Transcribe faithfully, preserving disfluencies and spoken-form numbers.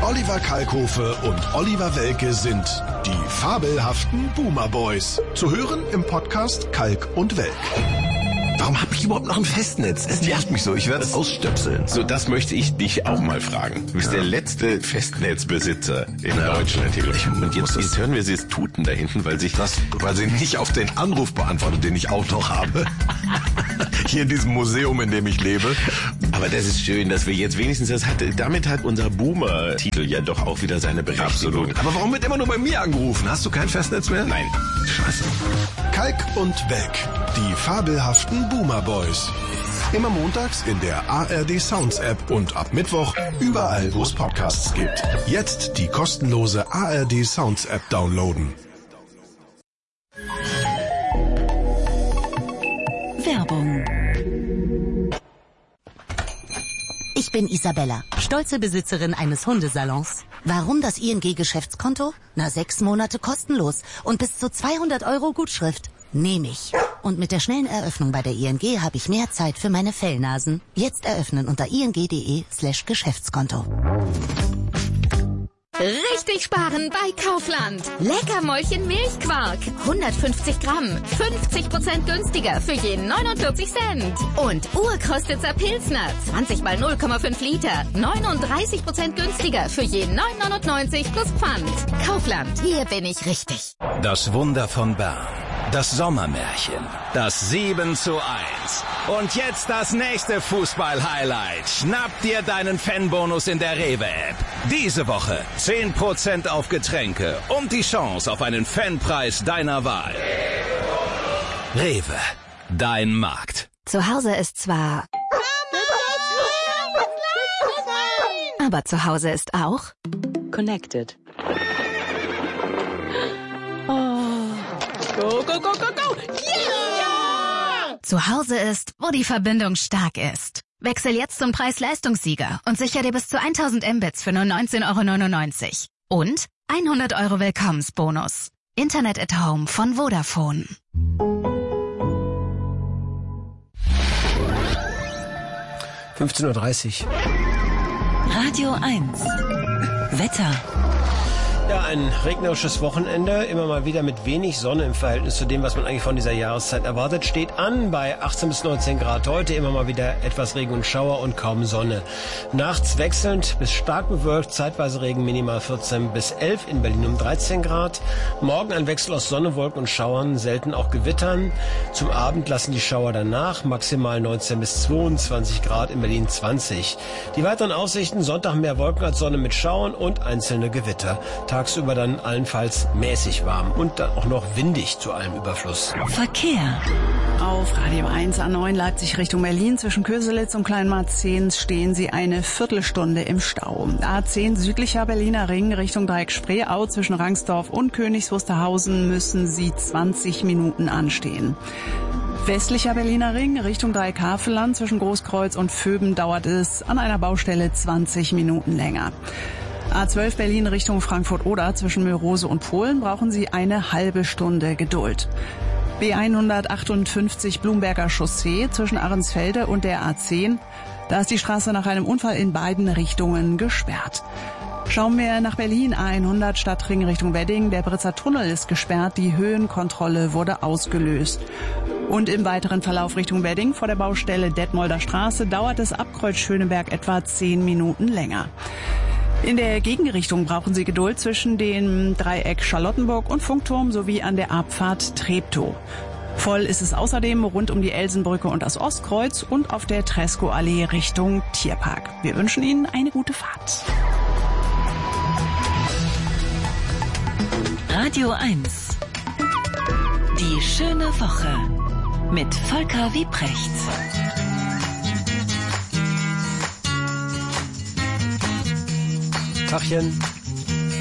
Oliver Kalkofe und Oliver Welke sind die fabelhaften Boomer Boys. Zu hören im Podcast Kalk und Welk. Warum habe ich überhaupt noch ein Festnetz? Es nervt mich so, ich werde es ausstöpseln. So, das möchte ich dich auch mal fragen. Du bist ja. der letzte Festnetzbesitzer in ja. Deutschland. Und jetzt, jetzt hören wir sie es tuten da hinten, weil sich das, weil sie nicht auf den Anruf beantwortet, den ich auch noch habe. Hier in diesem Museum, in dem ich lebe. Aber das ist schön, dass wir jetzt wenigstens das hatten. Damit hat unser Boomer-Titel ja doch auch wieder seine Berechtigung. Absolut. Aber warum wird immer nur bei mir angerufen? Hast du kein Festnetz mehr? Nein. Scheiße. Kalk und Welk, die fabelhaften Boomer Boys. Immer montags in der A R D Sounds App und ab Mittwoch überall, wo es Podcasts gibt. Jetzt die kostenlose A R D Sounds App downloaden. Werbung. Ich bin Isabella, stolze Besitzerin eines Hundesalons. Warum das I N G-Geschäftskonto? Na, sechs Monate kostenlos und bis zu zweihundert Euro Gutschrift. Nehme ich. Und mit der schnellen Eröffnung bei der I N G habe ich mehr Zeit für meine Fellnasen. Jetzt eröffnen unter ing.de slash Geschäftskonto. Richtig sparen bei Kaufland. Leckermäulchen Milchquark. hundertfünfzig Gramm. fünfzig Prozent günstiger für je neunundvierzig Cent. Und Urkostitzer Pilsner. zwanzig mal null Komma fünf Liter. neununddreißig Prozent günstiger für je neun neunundneunzig plus Pfand. Kaufland. Hier bin ich richtig. Das Wunder von Bern. Das Sommermärchen. Das sieben zu eins. Und jetzt das nächste Fußball-Highlight. Schnapp dir deinen Fanbonus in der Rewe-App. Diese Woche zehn Prozent auf Getränke und die Chance auf einen Fanpreis deiner Wahl. Rewe. Dein Markt. Zu Hause ist zwar... Aber zu Hause ist auch... Connected. Oh. Go, go, go, go, go! Yeah! Zu Hause ist, wo die Verbindung stark ist. Wechsel jetzt zum Preis-Leistungssieger und sicher dir bis zu tausend Mbits für nur neunzehn Euro neunundneunzig. Und hundert Euro Willkommensbonus. Internet at Home von Vodafone. fünfzehn Uhr dreißig. Radio eins. Wetter. Ja, ein regnerisches Wochenende, immer mal wieder mit wenig Sonne im Verhältnis zu dem, was man eigentlich von dieser Jahreszeit erwartet. Steht an bei achtzehn bis neunzehn Grad heute, immer mal wieder etwas Regen und Schauer und kaum Sonne. Nachts wechselnd bis stark bewölkt, zeitweise Regen, minimal vierzehn bis elf, in Berlin um dreizehn Grad. Morgen ein Wechsel aus Sonne, Wolken und Schauern, selten auch Gewittern. Zum Abend lassen die Schauer danach, maximal neunzehn bis zweiundzwanzig Grad, in Berlin zwanzig. Die weiteren Aussichten: Sonntag mehr Wolken als Sonne mit Schauern und einzelne Gewitter. Tagsüber dann allenfalls mäßig warm und dann auch noch windig zu allem Überfluss. Verkehr. Auf Radio eins A neun Leipzig Richtung Berlin zwischen Köselitz und Kleinmarzehns stehen Sie eine Viertelstunde im Stau. A zehn südlicher Berliner Ring Richtung Dreieck Spreeau zwischen Rangsdorf und Königs Wusterhausen müssen Sie zwanzig Minuten anstehen. Westlicher Berliner Ring Richtung Dreieck Havelland zwischen Großkreuz und Vöben dauert es an einer Baustelle zwanzig Minuten länger. A zwölf Berlin Richtung Frankfurt-Oder zwischen Mölrose und Polen brauchen Sie eine halbe Stunde Geduld. B hundertachtundfünfzig Blumberger Chaussee zwischen Ahrensfelde und der A zehn. Da ist die Straße nach einem Unfall in beiden Richtungen gesperrt. Schauen wir nach Berlin, A hundert Stadtring Richtung Wedding. Der Britzer Tunnel ist gesperrt, die Höhenkontrolle wurde ausgelöst. Und im weiteren Verlauf Richtung Wedding vor der Baustelle Detmolder Straße dauert es ab Kreuz Schöneberg etwa zehn Minuten länger. In der Gegenrichtung brauchen Sie Geduld zwischen dem Dreieck Charlottenburg und Funkturm sowie an der Abfahrt Treptow. Voll ist es außerdem rund um die Elsenbrücke und das Ostkreuz und auf der Tresco-Allee Richtung Tierpark. Wir wünschen Ihnen eine gute Fahrt. Radio eins. Die schöne Woche mit Volker Wiebrecht. Tachchen.